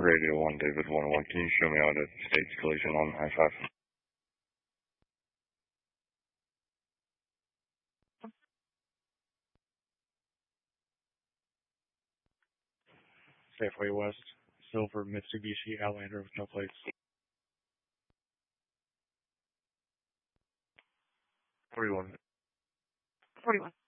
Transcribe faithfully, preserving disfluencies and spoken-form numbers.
Radio one, David one one. Can you show me out at States Collision on I five? Safeway West, silver Mitsubishi Outlander with no plates. forty-one. forty-one.